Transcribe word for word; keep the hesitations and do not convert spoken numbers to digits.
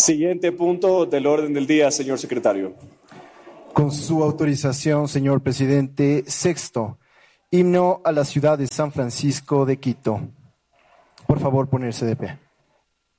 Siguiente punto del orden del día, señor secretario. Con su autorización, señor presidente, sexto, himno a la ciudad de San Francisco de Quito. Por favor, ponerse de pie.